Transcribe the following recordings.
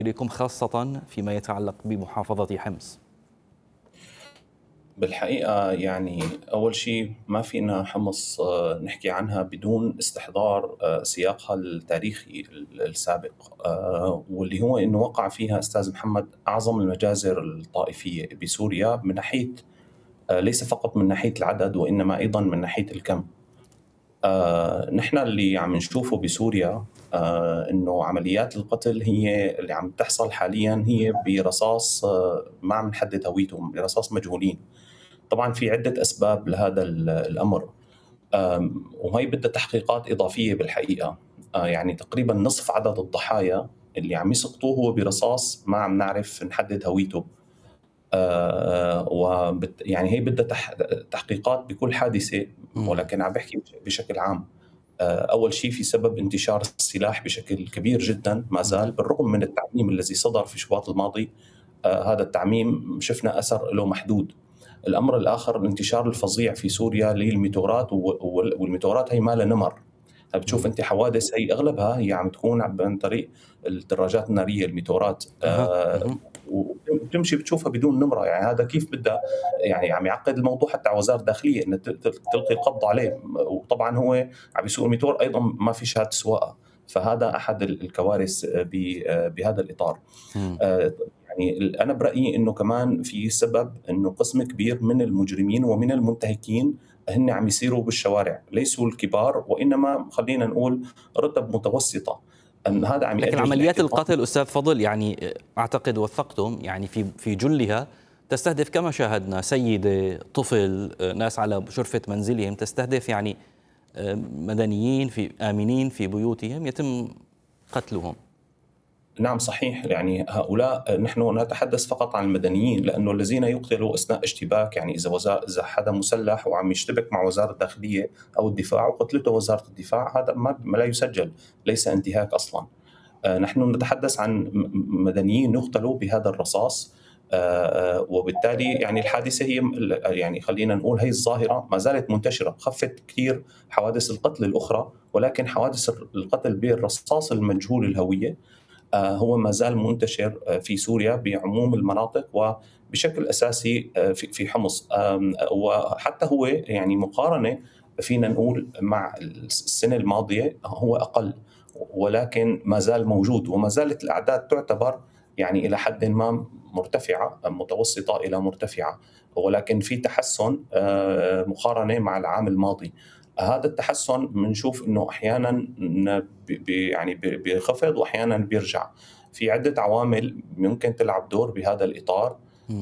إليكم خاصة فيما يتعلق بمحافظة حمص؟ بالحقيقة يعني أول شيء ما فينا حمص نحكي عنها بدون استحضار سياقها التاريخي السابق، واللي هو أنه وقع فيها أستاذ محمد أعظم المجازر الطائفية بسوريا من ناحية ليس فقط من ناحية العدد وإنما أيضا من ناحية الكم. نحن اللي عم نشوفه بسوريا انه عمليات القتل هي اللي عم تحصل حاليا هي برصاص ما عم نحدد هويتهم، برصاص مجهولين. طبعا في عدة أسباب لهذا الأمر، وهي بدها تحقيقات إضافية بالحقيقة. يعني تقريبا نصف عدد الضحايا اللي عم يسقطوه هو برصاص ما عم نعرف نحدد هويته. يعني هي بدها تحقيقات بكل حادثة، ولكن عم بحكي بشكل عام. أول شيء في سبب انتشار السلاح بشكل كبير جدا ما زال بالرغم من التعميم الذي صدر في شباط الماضي. هذا التعميم شفنا أثر له محدود. الأمر الآخر الانتشار الفظيع في سوريا للميتورات، والميتورات هي ما لها نمر. بتشوف أنت حوادث هي أغلبها هي عم تكون عن طريق الدراجات النارية الميتورات، وتمشي بتشوفها بدون نمرة. يعني هذا كيف بدها، يعني عم يعقد الموضوع حتى على وزارة الداخلية أن تلقي القبض عليه، وطبعا هو عم يسوق الميتور أيضا ما في شهادة سواقة. فهذا أحد الكوارث بهذا الإطار. يعني أنا برأيي أنه كمان في سبب أنه قسم كبير من المجرمين ومن المنتهكين هن عم يسيروا بالشوارع، ليسوا الكبار وإنما خلينا نقول رتب متوسطة. أن هذا عم لكن يأجج عمليات الاحتقان. القتل أستاذ فضل يعني أعتقد وثقتم يعني في جلها تستهدف كما شاهدنا سيدة، طفل، ناس على شرفة منزلهم، تستهدف يعني مدنيين آمنين في بيوتهم يتم قتلهم. نعم صحيح، يعني هؤلاء نحن نتحدث فقط عن المدنيين، لأنه الذين يقتلوا أثناء اشتباك، يعني إذا حدا مسلح وعم يشتبك مع وزارة الداخلية أو الدفاع وقتلته وزارة الدفاع، هذا ما لا يسجل، ليس انتهاك أصلا. نحن نتحدث عن مدنيين يقتلوا بهذا الرصاص. وبالتالي يعني الحادثة هي، يعني خلينا نقول هي الظاهرة ما زالت منتشرة. خفت كثير حوادث القتل الأخرى، ولكن حوادث القتل بالرصاص المجهول الهوية هو ما زال منتشر في سوريا بعموم المناطق وبشكل أساسي في حمص. وحتى هو يعني مقارنة فينا نقول مع السنة الماضية هو أقل، ولكن ما زال موجود وما زالت الأعداد تعتبر يعني إلى حد ما مرتفعة، متوسطة إلى مرتفعة، ولكن في تحسن مقارنة مع العام الماضي. هذا التحسن بنشوف انه احيانا يعني بينخفض واحيانا بيرجع. في عده عوامل ممكن تلعب دور بهذا الاطار.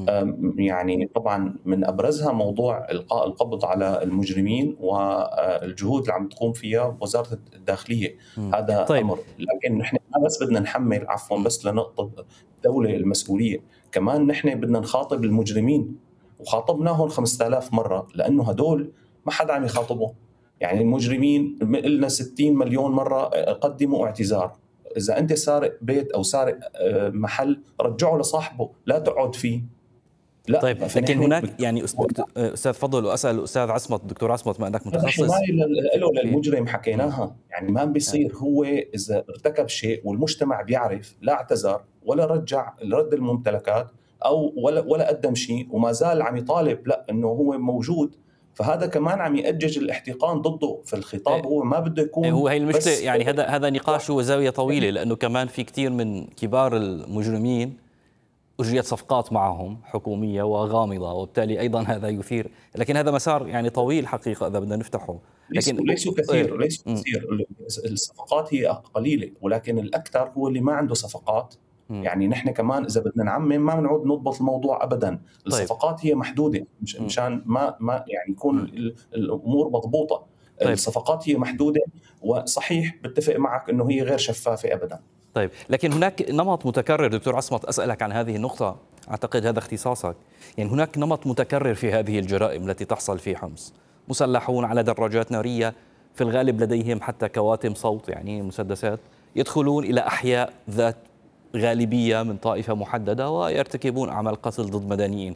يعني طبعا من ابرزها موضوع القاء القبض على المجرمين والجهود اللي عم تقوم فيها وزاره الداخليه. هذا طيب. امر، لكن نحن ما بس بدنا نحمل، عفوا بس لنقطه الدوله المسؤوليه، كمان نحن بدنا نخاطب المجرمين، وخاطبناهم 5000 مره لانه هدول ما حدا عم يخاطبهم. يعني المجرمين قلنا 60 مليون مرة قدموا اعتذار. إذا أنت سارق بيت أو سارق محل رجعه لصاحبه، لا تقعد فيه. لا، طيب، لكن فنحن هناك يعني أستاذ فضل، وأسأل الأستاذ عصمت، دكتور عصمت، ما أنك هذا متخصص حماية له في للمجرم حكيناها. يعني ما بيصير هو إذا ارتكب شيء والمجتمع بيعرف لا اعتذر ولا رد الممتلكات أو ولا قدم شيء وما زال عم يطالب لا إنه هو موجود، فهذا كمان عم يأجج الاحتقان ضده في الخطاب. هو ما بده يكون هو هي المشكلة، بس يعني هذا نقاش وزاوية طويلة، لأنه كمان في كثير من كبار المجرمين أجريت صفقات معهم حكومية وغامضة، وبالتالي أيضا هذا يثير، لكن هذا مسار يعني طويل حقيقة إذا بدنا نفتحه. لكن ليسوا كثير. الصفقات هي قليلة، ولكن الأكثر هو اللي ما عنده صفقات. يعني نحن كمان إذا بدنا نعمم ما بنعود نضبط الموضوع أبدا. طيب. الصفقات هي محدودة مشان ما يعني يكون الأمور مضبوطة. طيب. الصفقات هي محدودة، وصحيح بتفق معك أنه هي غير شفافة أبدا. طيب، لكن هناك نمط متكرر دكتور عصمت، أسألك عن هذه النقطة، أعتقد هذا اختصاصك. يعني هناك نمط متكرر في هذه الجرائم التي تحصل في حمص، مسلحون على دراجات نارية، في الغالب لديهم حتى كواتم صوت يعني مسدسات، يدخلون إلى أحياء ذات غالبية من طائفة محددة ويرتكبون أعمال قتل ضد مدنيين.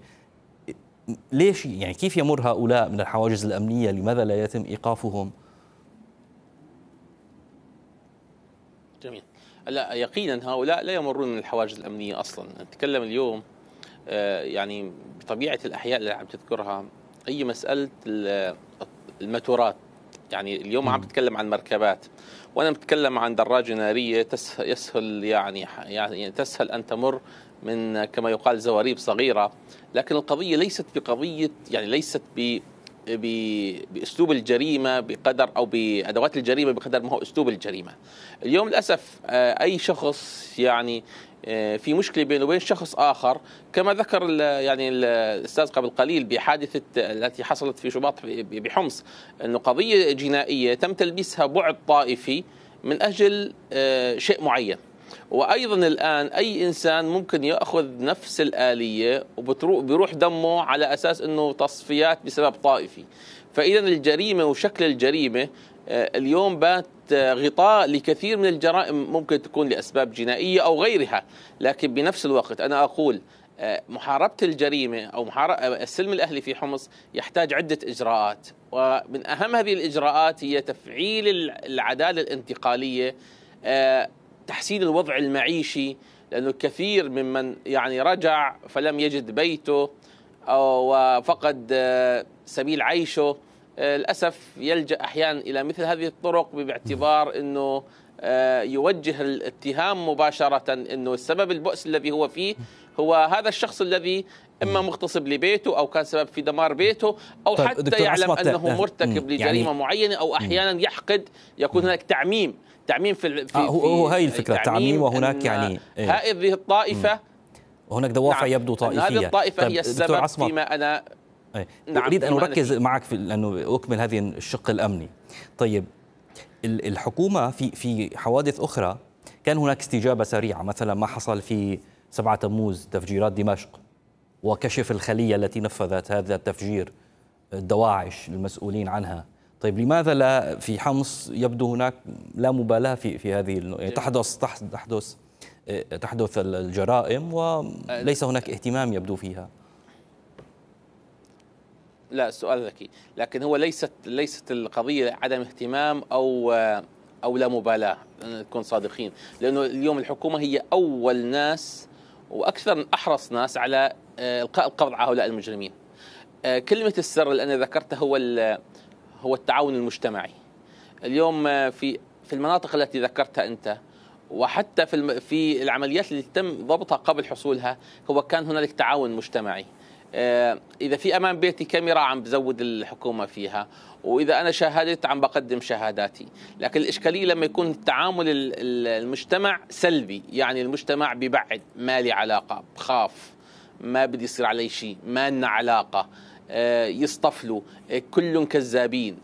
ليش يعني كيف يمر هؤلاء من الحواجز الأمنية؟ لماذا لا يتم إيقافهم؟ جميل. لا يقينا هؤلاء لا يمرون من الحواجز الأمنية أصلا. نتكلم اليوم يعني بطبيعة الأحياء اللي عم تذكرها، هي مسألة الماتورات. يعني اليوم عم بتكلم عن مركبات، وأنا بتكلم عن دراجة نارية يسهل يعني تسهل أن تمر من كما يقال زواريب صغيرة. لكن القضية ليست بقضية، يعني ليست بأسلوب الجريمة بقدر، أو بأدوات الجريمة بقدر ما هو أسلوب الجريمة. اليوم للأسف أي شخص يعني في مشكلة بينه وبين شخص آخر، كما ذكر يعني الأستاذ قبل قليل بحادثة التي حصلت في شباط بحمص، أنه قضية جنائية تم تلبيسها بعد طائفي من أجل شيء معين. وأيضا الآن أي إنسان ممكن يأخذ نفس الآلية وبيروح دمه على أساس أنه تصفيات بسبب طائفي. فإذا الجريمة وشكل الجريمة اليوم بات غطاء لكثير من الجرائم، ممكن تكون لأسباب جنائية أو غيرها. لكن بنفس الوقت أنا أقول محاربة الجريمة أو السلم الأهلي في حمص يحتاج عدة إجراءات، ومن أهم هذه الإجراءات هي تفعيل العدالة الانتقالية، تحسين الوضع المعيشي، لأنه كثير ممن يعني رجع فلم يجد بيته وفقد سبيل عيشه للأسف يلجأ أحيانا إلى مثل هذه الطرق، باعتبار أنه يوجه الاتهام مباشرة أنه السبب البؤس الذي هو فيه هو هذا الشخص الذي إما مغتصب لبيته أو كان سبب في دمار بيته، أو طيب حتى يعلم أنه مرتكب لجريمة معينة، أو أحيانا يحقد، يكون هناك تعميم في هو هي الفكرة، تعميم، وهناك يعني هذه الطائفة وهناك دوافع يبدو طائفية. هذه الطائفة هي السبب فيما أنا أريد أن أركز معك في أنه أكمل هذه الشق الأمني. طيب الحكومة في حوادث أخرى كان هناك استجابة سريعة، مثلا ما حصل في 7 تموز تفجيرات دمشق وكشف الخلية التي نفذت هذا التفجير، الدواعش المسؤولين عنها. طيب لماذا لا في حمص يبدو هناك لا مبالاة في هذه يعني تحدث الجرائم وليس هناك اهتمام يبدو فيها؟ لا، السؤال ذكي، لكن هو ليست القضية عدم اهتمام أو لا مبالاة، نكون صادقين. لأنه اليوم الحكومة هي أول ناس وأكثر أحرص ناس على إلقاء القبض على هؤلاء المجرمين. كلمة السر اللي أنا ذكرتها هو التعاون المجتمعي. اليوم في المناطق التي ذكرتها أنت، وحتى في العمليات اللي تم ضبطها قبل حصولها، هو كان هنالك تعاون مجتمعي. إذا في أمام بيتي كاميرا عم بزود الحكومة فيها، وإذا أنا شاهدت عم بقدم شهاداتي. لكن الإشكالية لما يكون التعامل المجتمع سلبي، يعني المجتمع بيبعد، ما لي علاقة، بخاف، ما بدي يصير علي شيء، ما لنا علاقة، يصطفلوا، كل كذابين،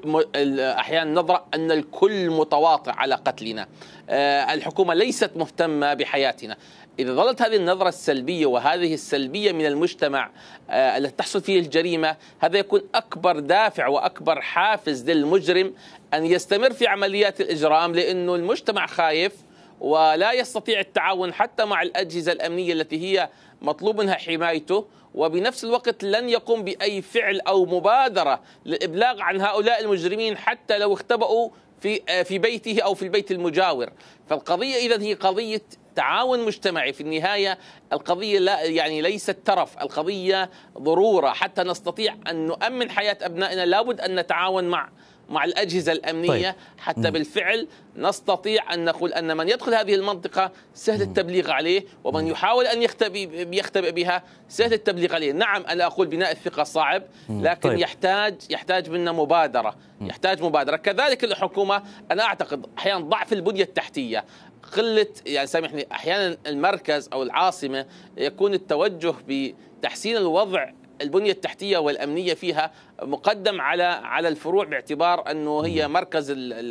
أحيانا نظرة أن الكل متواطئ على قتلنا، الحكومة ليست مهتمة بحياتنا. إذا ظلت هذه النظرة السلبية وهذه السلبية من المجتمع التي تحصل فيه الجريمة، هذا يكون أكبر دافع وأكبر حافز للمجرم أن يستمر في عمليات الإجرام، لأنه المجتمع خايف ولا يستطيع التعاون حتى مع الأجهزة الأمنية التي هي مطلوب منها حمايته، وبنفس الوقت لن يقوم بأي فعل أو مبادرة للإبلاغ عن هؤلاء المجرمين حتى لو اختبأوا في بيته أو في البيت المجاور. فالقضية إذن هي قضية تعاون مجتمعي في النهاية. القضية لا يعني ليست ترف، القضية ضرورة حتى نستطيع أن نؤمن حياة أبنائنا. لابد أن نتعاون مع الأجهزة الأمنية. طيب. حتى بالفعل نستطيع أن نقول أن من يدخل هذه المنطقة سهل التبليغ عليه، ومن يحاول أن يختبئ بها سهل التبليغ عليه. نعم، أنا أقول بناء الثقة صعب، لكن طيب. يحتاج منا مبادرة، يحتاج مبادرة. كذلك الحكومة أنا أعتقد أحيانا ضعف البنية التحتية، قلة، يعني سامحني، أحيانا المركز أو العاصمة يكون التوجه بتحسين الوضع البنية التحتية والأمنية فيها مقدم على الفروع، باعتبار أنه هي مركز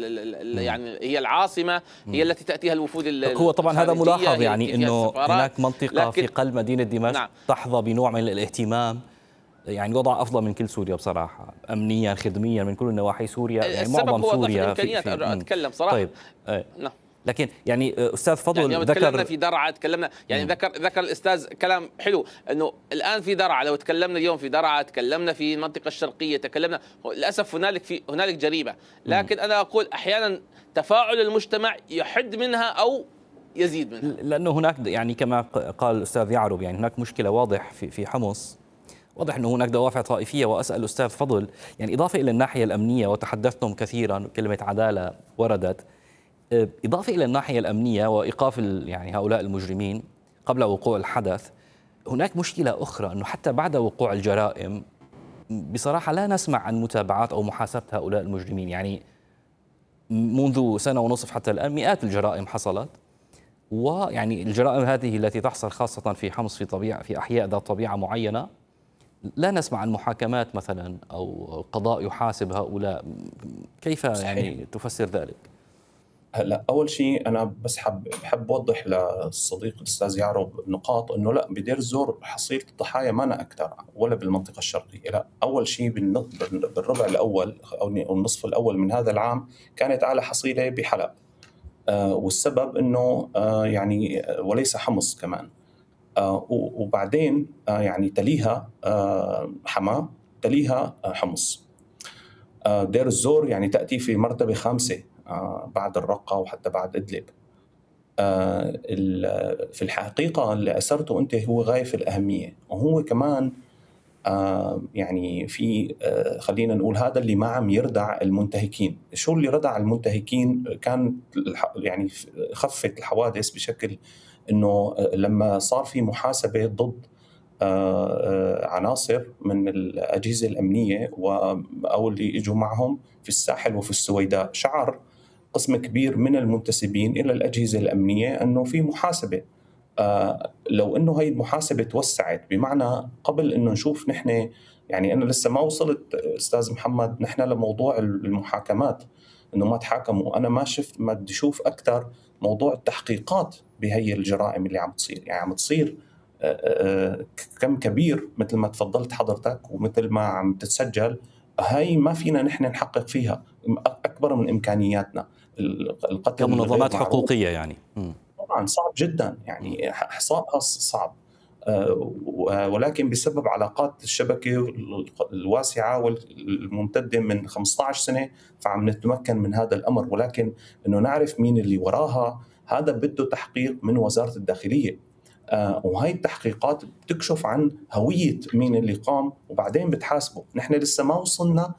يعني هي العاصمة، هي التي تأتيها الوفود. هو طبعا هذا ملاحظ، يعني أنه هناك منطقة في قلب مدينة دمشق نعم. تحظى بنوع من الاهتمام، يعني وضع أفضل من كل سوريا بصراحة، أمنيا خدميا من كل نواحي سوريا، يعني معظم سوريا أتكلم صراحة. طيب نعم. لكن يعني استاذ فضل يعني تكلمنا في درعا، تكلمنا يعني ذكر الاستاذ كلام حلو، انه الان في درعا، لو تكلمنا اليوم في درعا، تكلمنا في المنطقه الشرقيه، تكلمنا للاسف هنالك جريمه، لكن انا اقول احيانا تفاعل المجتمع يحد منها او يزيد منها. لأنه هناك يعني كما قال الأستاذ يعرب، يعني هناك مشكلة واضح في حمص، واضح أنه هناك دوافع طائفية. وأسأل أستاذ فضل، يعني إضافة إلى الناحية الأمنية وتحدثتم كثيرا، كلمة عدالة وردت، إضافة إلى الناحية الأمنية وإيقاف يعني هؤلاء المجرمين قبل وقوع الحدث، هناك مشكلة أخرى أنه حتى بعد وقوع الجرائم بصراحة لا نسمع عن متابعات أو محاسبة هؤلاء المجرمين. يعني منذ سنة ونصف حتى الآن مئات الجرائم حصلت، ويعني الجرائم هذه التي تحصل خاصة في حمص في أحياء ذات طبيعة معينة، لا نسمع عن محاكمات مثلا أو قضاء يحاسب هؤلاء. كيف يعني تفسر ذلك؟ هلا اول شيء انا بس بحب اوضح للصديق الاستاذ يعرب نقاط، انه لا، بدير الزور حصيله الضحايا ما أنا اكثر ولا بالمنطقه الشرقيه. لا، اول شيء بالربع الاول او النصف الاول من هذا العام كانت اعلى حصيله بحلب، والسبب انه يعني وليس حمص كمان، وبعدين يعني تليها حماة، تليها حمص. دير الزور يعني تأتي في مرتبة خامسة بعد الرقة وحتى بعد إدلب. في الحقيقة اللي أسرته أنت هو غاية في الأهمية، وهو كمان يعني في خلينا نقول هذا اللي ما عم يردع المنتهكين. شو اللي ردع المنتهكين؟ كان يعني خفت الحوادث بشكل انه لما صار في محاسبه ضد عناصر من الاجهزه الامنيه او اللي اجوا معهم في الساحل وفي السويداء، شعر قسم كبير من المنتسبين الى الاجهزه الامنيه انه في محاسبه. لو انه هي المحاسبه توسعت، بمعنى قبل انه نشوف نحن، يعني انا لسه ما وصلت استاذ محمد نحن لموضوع المحاكمات انه ما تحاكموا، انا ما شفت، ما بدي اشوف اكثر موضوع التحقيقات بهي الجرائم اللي عم تصير. يعني عم تصير كم كبير مثل ما تفضلت حضرتك ومثل ما عم تتسجل، هاي ما فينا نحن نحقق فيها، اكبر من امكانياتنا. القتل كمنظمات حقوقيه يعني طبعا صعب جدا، يعني احصائها صعب، ولكن بسبب علاقات الشبكه الواسعه والممتده من 15 سنه فعم نتمكن من هذا الامر. ولكن انه نعرف مين اللي وراها، هذا بده تحقيق من وزاره الداخليه، وهي التحقيقات بتكشف عن هويه مين اللي قام وبعدين بتحاسبه. نحن لسه ما وصلنا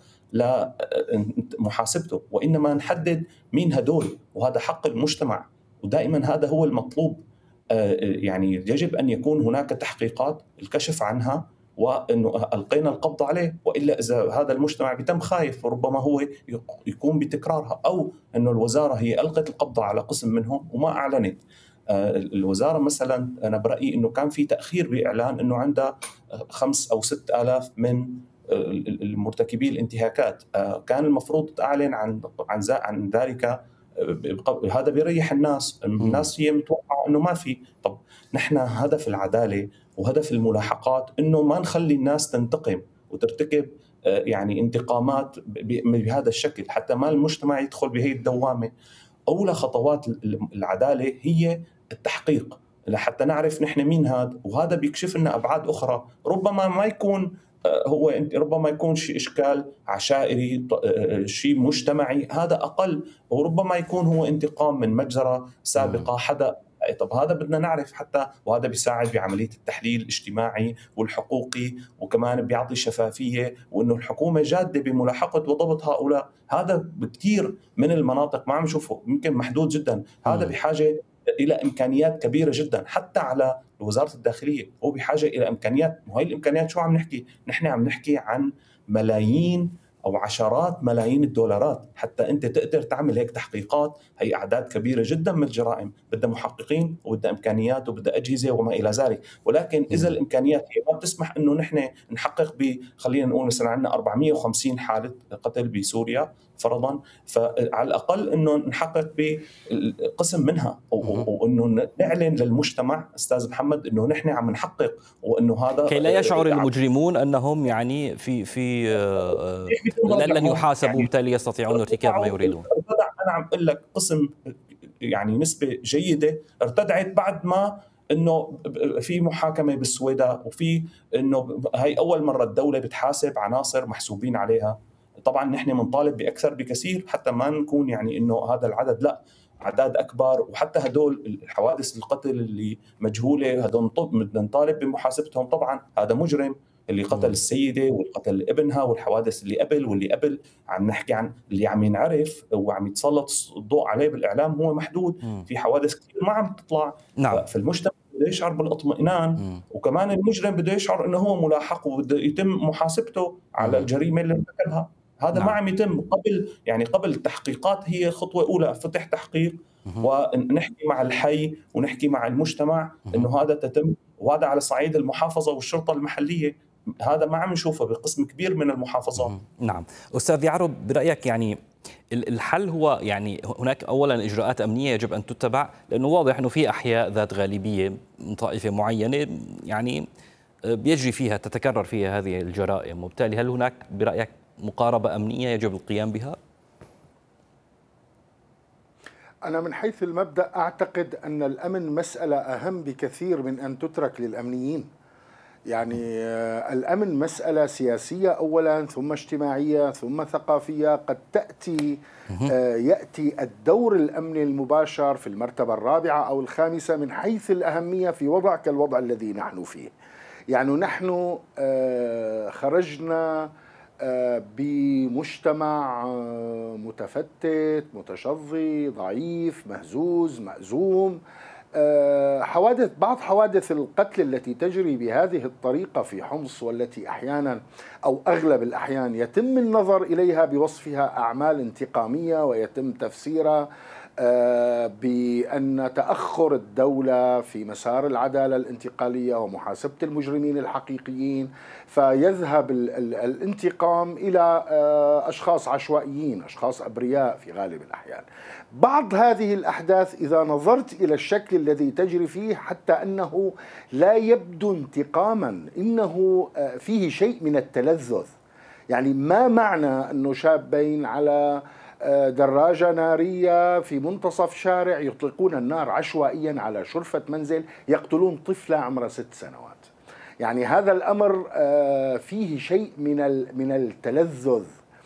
لمحاسبته، وانما نحدد مين هدول، وهذا حق المجتمع، ودائما هذا هو المطلوب. يعني يجب أن يكون هناك تحقيقات، الكشف عنها، وأنه ألقينا القبض عليه، وإلا إذا هذا المجتمع بيتم خايف وربما هو يقوم بتكرارها، أو أنه الوزارة هي ألقت القبض على قسم منهم وما أعلنت. الوزارة مثلا أنا برأيي أنه كان في تأخير بإعلان أنه عندها 5 أو 6 آلاف من المرتكبي الانتهاكات، كان المفروض تعلن عن ذلك. هذا بيريح الناس هي متوقعة أنه ما في. طب نحن هدف العدالة وهدف الملاحقات أنه ما نخلي الناس تنتقم وترتكب يعني انتقامات بهذا الشكل، حتى ما المجتمع يدخل بهي الدوامة. أولى خطوات العدالة هي التحقيق لحتى نعرف نحن مين هذا، وهذا بيكشف لنا أبعاد أخرى. ربما ما يكون هو ربما يكون شيء إشكال عشائري، شيء مجتمعي، هذا أقل، وربما يكون هو انتقام من مجزرة سابقة حدا. طب هذا بدنا نعرف حتى، وهذا بيساعد بعملية التحليل الاجتماعي والحقوقي، وكمان بيعطي شفافية، وإنه الحكومة جادة بملاحقة وضبط هؤلاء. هذا بكثير من المناطق ما عم نشوفه، يمكن محدود جدا. هذا بحاجة إلى إمكانيات كبيرة جدا حتى على وزارة الداخلية، هو بحاجة إلى إمكانيات. وهي الإمكانيات شو عم نحكي؟ نحن عم نحكي عن ملايين أو عشرات ملايين الدولارات حتى أنت تقدر تعمل هيك تحقيقات. هي أعداد كبيرة جدا من الجرائم، بدها محققين وبدها إمكانيات وبدها أجهزة وما إلى ذلك. ولكن إذا الإمكانيات هي ما بتسمح إنه نحن نحقق خلينا نقول مثلا عندنا 450 حالة قتل بسوريا فرضا، فعلى الأقل إنه نحقق بقسم منها، وإنه نعلن للمجتمع أستاذ محمد إنه نحن عم نحقق، وإنه هذا كي لا يشعر المجرمون أنهم يعني لن يحاسبوا، بالتالي يستطيعون ارتكاب ما يريدون. أنا عم أقول لك قسم يعني نسبة جيدة ارتدعت بعد ما إنه في محاكمة بالسويداء، وفي إنه هاي أول مرة الدولة بتحاسب عناصر محسوبين عليها. طبعا نحن منطالب بأكثر بكثير حتى ما نكون يعني إنه هذا العدد، لا، اعداد اكبر، وحتى هدول الحوادث القتل اللي مجهوله هدول بدنا نطالب بمحاسبتهم. طبعا هذا مجرم اللي قتل السيده واللي قتل ابنها، والحوادث اللي قبل واللي قبل. عم نحكي عن اللي عم ينعرف وعم يتسلط الضوء عليه بالاعلام هو محدود. في حوادث كثير ما عم تطلع. نعم. فالمجتمع بده يشعر بالاطمئنان، وكمان المجرم بده يشعر انه هو ملاحق وبده يتم محاسبته على الجريمه اللي ارتكبها. هذا ما عم يتم قبل التحقيقات. هي خطوه اولى، فتح تحقيق ونحكي مع الحي ونحكي مع المجتمع انه هذا تتم. وهذا على صعيد المحافظه والشرطه المحليه، هذا ما عم نشوفه بقسم كبير من المحافظات. نعم. استاذ يعرب، برايك يعني الحل هو يعني هناك اولا اجراءات امنيه يجب ان تتبع، لانه واضح انه في احياء ذات غالبيه من طائفه معينه يعني بيجري فيها تتكرر فيها هذه الجرائم، وبالتالي هل هناك برايك مقاربه امنيه يجب القيام بها؟ أنا من حيث المبدأ أعتقد أن الأمن مسألة أهم بكثير من أن تترك للأمنيين. يعني الأمن مسألة سياسية أولا، ثم اجتماعية، ثم ثقافية. قد يأتي الدور الأمني المباشر في المرتبة الرابعة أو الخامسة من حيث الأهمية في وضع كالوضع الذي نحن فيه. يعني نحن خرجنا بمجتمع متفتت، متشظي، ضعيف، مهزوز، مأزوم. بعض حوادث القتل التي تجري بهذه الطريقة في حمص، والتي أحيانا أو أغلب الأحيان يتم النظر إليها بوصفها أعمال انتقامية، ويتم تفسيرها بأن تأخر الدولة في مسار العدالة الانتقالية ومحاسبة المجرمين الحقيقيين، فيذهب الانتقام إلى أشخاص عشوائيين، أشخاص أبرياء في غالب الأحيان. بعض هذه الأحداث إذا نظرت إلى الشكل الذي تجري فيه، حتى أنه لا يبدو انتقاما، إنه فيه شيء من التلذذ. يعني ما معنى أنه شابين على دراجة نارية في منتصف شارع يطلقون النار عشوائيا على شرفة منزل، يقتلون طفلة عمرها 6 سنوات. يعني هذا الأمر فيه شيء من التلذذ.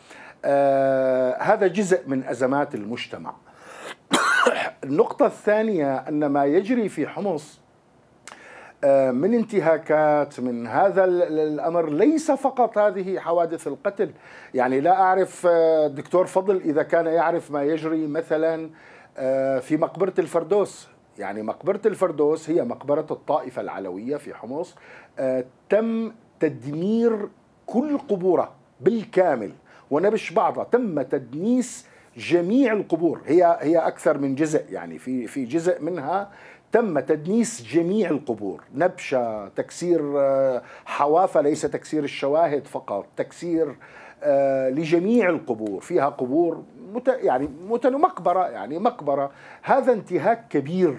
هذا جزء من أزمات المجتمع. النقطة الثانية أن ما يجري في حمص من انتهاكات من هذا الأمر ليس فقط هذه حوادث القتل. يعني لا أعرف دكتور فضل إذا كان يعرف ما يجري مثلا في مقبرة الفردوس. يعني مقبرة الفردوس هي مقبرة الطائفة العلوية في حمص. تم تدمير كل قبورها بالكامل ونبش بعضها. تم تدنيس جميع القبور، هي أكثر من جزء، يعني في جزء منها تم تدنيس جميع القبور، نبشة، تكسير حوافة، ليس تكسير الشواهد فقط، تكسير لجميع القبور. فيها قبور يعني مقبرة، يعني مقبرة. هذا انتهاك كبير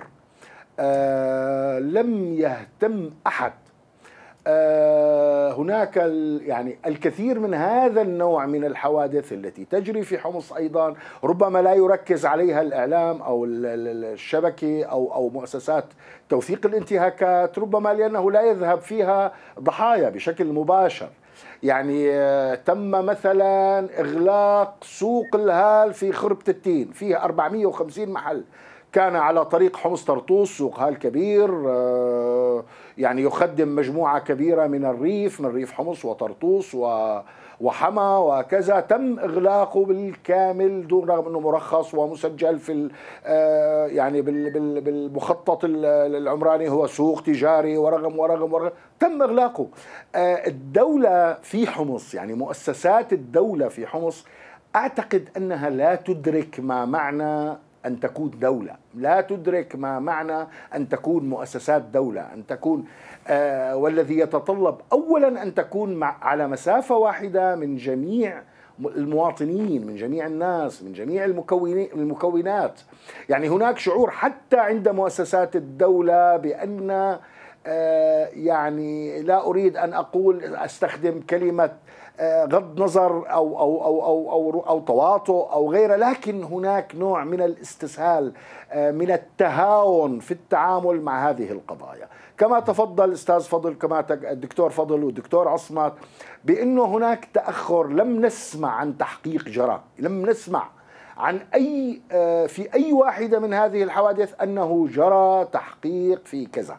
لم يهتم أحد. هناك يعني الكثير من هذا النوع من الحوادث التي تجري في حمص أيضا ربما لا يركز عليها الإعلام أو الشبكة أو مؤسسات توثيق الانتهاكات، ربما لأنه لا يذهب فيها ضحايا بشكل مباشر. يعني تم مثلا إغلاق سوق الهال في خربة التين، فيه 450 محل، كان على طريق حمص طرطوس، سوق هال كبير يعني يخدم مجموعة كبيرة من ريف حمص وطرطوس وحما وكذا. تم إغلاقه بالكامل دون، رغم أنه مرخص ومسجل في يعني بالمخطط العمراني، هو سوق تجاري ورغم تم إغلاقه. الدولة في حمص، يعني مؤسسات الدولة في حمص، أعتقد أنها لا تدرك ما معنى أن تكون دولة، لا تدرك ما معنى أن تكون مؤسسات دولة، أن تكون والذي يتطلب أولا أن تكون على مسافة واحدة من جميع المواطنين، من جميع الناس، من جميع المكونات. يعني هناك شعور حتى عند مؤسسات الدولة بأن يعني لا أريد أن أستخدم كلمة غض نظر أو تواطؤ أو غيره، لكن هناك نوع من الاستسهال، من التهاون في التعامل مع هذه القضايا. كما تفضل أستاذ فضل، كما الدكتور فضل والدكتور عصمت، بأنه هناك تأخر. لم نسمع عن تحقيق جرى، لم نسمع عن في أي واحدة من هذه الحوادث أنه جرى تحقيق في كذا.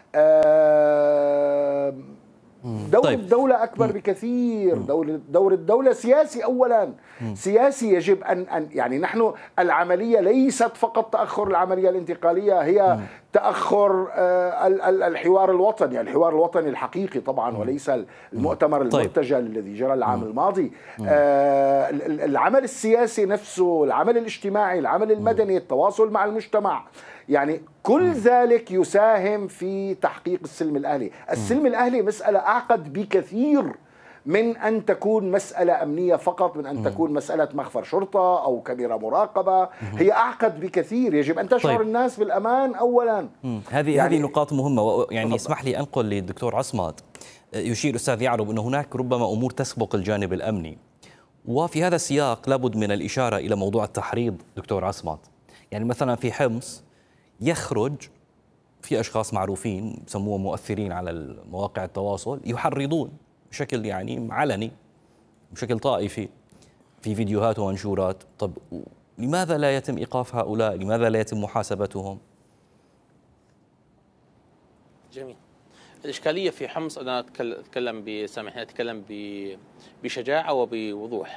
دور الدولة أكبر بكثير. دور الدولة سياسي أولا. سياسي، يجب أن يعني نحن العملية ليست فقط تأخر العملية الانتقالية، هي تأخر الحوار الوطني، الحوار الوطني الحقيقي طبعا، وليس المؤتمر المرتجل الذي جرى العام الماضي. العمل السياسي نفسه، العمل الاجتماعي، العمل المدني، التواصل مع المجتمع، يعني كل ذلك يساهم في تحقيق السلم الأهلي. السلم الأهلي مسألة أعقد بكثير من أن تكون مسألة أمنية فقط، من أن تكون مسألة مخفر شرطة أو كاميرا مراقبة. هي أعقد بكثير، يجب أن تشعر الناس بالأمان أولا. هذه نقاط مهمة. يعني اسمح لي أنقل للدكتور عصمت. يشير أستاذ يعرب أن هناك ربما أمور تسبق الجانب الأمني، وفي هذا السياق لابد من الإشارة إلى موضوع التحريض. دكتور عصمت، يعني مثلا في حمص يخرج في أشخاص معروفين يسموهم مؤثرين على مواقع التواصل يحرضون بشكل يعني علني، بشكل طائفي، في فيديوهات ومنشورات. طب لماذا لا يتم إيقاف هؤلاء؟ لماذا لا يتم محاسبتهم؟ جميل. الإشكالية في حمص، أنا أتكلم بشجاعة وبوضوح.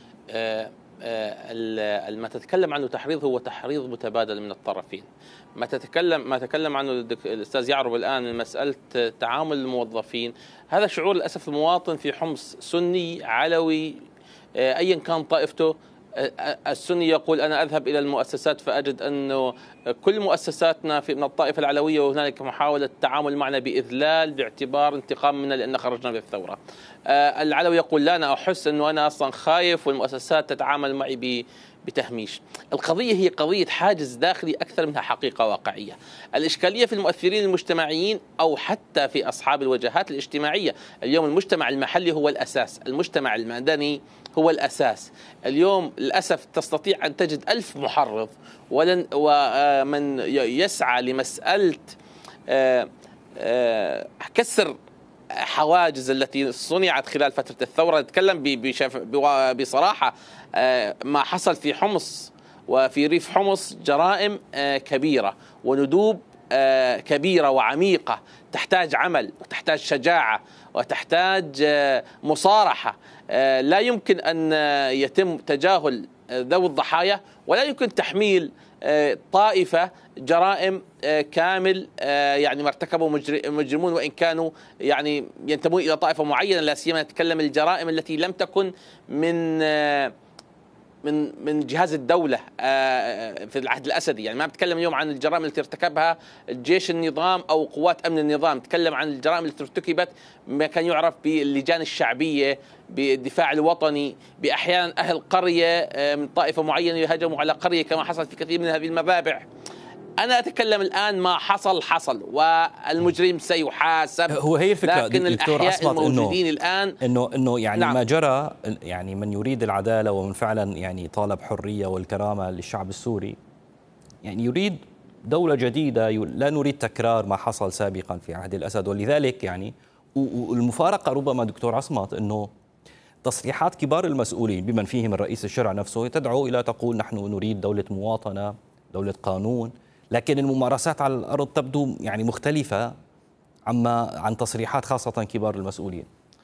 ما تتكلم عنه تحريض هو تحريض متبادل من الطرفين. ما تكلم عنه الأستاذ يعرب الآن من مسألة تعامل الموظفين، هذا شعور للأسف المواطن في حمص، سني علوي أيا كان طائفته. السني يقول أنا أذهب إلى المؤسسات فأجد أنه كل مؤسساتنا من الطائفة العلوية، وهنالك محاولة التعامل معنا بإذلال باعتبار انتقام منا لأن خرجنا بالثورة. العلوي يقول لا، أنا أحس أنه أنا أصلا خايف والمؤسسات تتعامل معي بتهميش. القضية هي قضية حاجز داخلي أكثر منها حقيقة واقعية. الإشكالية في المؤثرين المجتمعيين أو حتى في أصحاب الوجهات الاجتماعية. اليوم المجتمع المحلي هو الأساس، المجتمع المدني هو الأساس. اليوم للأسف تستطيع أن تجد 1000 محرض، ومن يسعى لمسألة كسر حواجز التي صنعت خلال فترة الثورة. نتكلم بصراحة، ما حصل في حمص وفي ريف حمص جرائم كبيرة وندوب كبيرة وعميقة، تحتاج عمل وتحتاج شجاعة وتحتاج مصارحة. لا يمكن أن يتم تجاهل ذوي الضحايا، ولا يمكن تحميل طائفة جرائم كامل يعني ما ارتكبوا مجرمون وإن كانوا يعني ينتمون إلى طائفة معينة. لا سيما نتكلم الجرائم التي لم تكن من جهاز الدولة في العهد الأسدي. يعني ما بتكلم اليوم عن الجرائم التي ارتكبها الجيش النظام أو قوات أمن النظام، نتكلم عن الجرائم التي ارتكبت ما كان يعرف باللجان الشعبية، بالدفاع الوطني، بأحيانا أهل قرية من طائفة معينة يهجموا على قرية كما حصل في كثير من هذه المذابح. أنا أتكلم الآن ما حصل والمجرم سيحاسب. هو هي الفكرة لكن الأحياء الموجودين الآن إنه يعني نعم. ما جرى، يعني من يريد العدالة ومن فعلا يعني طالب حرية والكرامة للشعب السوري، يعني يريد دولة جديدة، لا نريد تكرار ما حصل سابقا في عهد الأسد. ولذلك يعني والمفارقة ربما دكتور عصمت أنه تصريحات كبار المسؤولين بمن فيهم الرئيس الشرع نفسه تدعو إلى تقول نحن نريد دولة مواطنة، دولة قانون، لكن الممارسات على الأرض تبدو يعني مختلفة عن تصريحات خاصة كبار المسؤولين.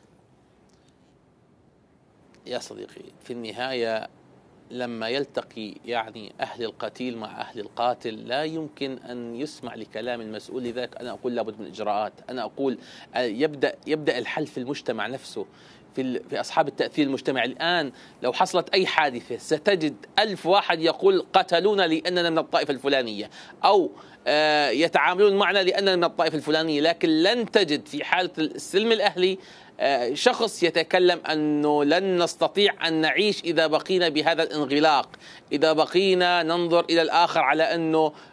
يا صديقي، في النهاية لما يلتقي يعني أهل القتيل مع أهل القاتل لا يمكن أن يسمع لكلام المسؤول. لذلك أنا أقول لابد من إجراءات. أنا أقول يبدأ الحل في المجتمع نفسه، في أصحاب التأثير المجتمعي. الآن لو حصلت أي حادثة ستجد 1000 واحد يقول قتلونا لأننا من الطائفة الفلانية، أو يتعاملون معنا لأننا من الطائفة الفلانية. لكن لن تجد في حالة السلم الأهلي شخص يتكلم أنه لن نستطيع أن نعيش إذا بقينا بهذا الانغلاق، إذا بقينا ننظر إلى الآخر على أنه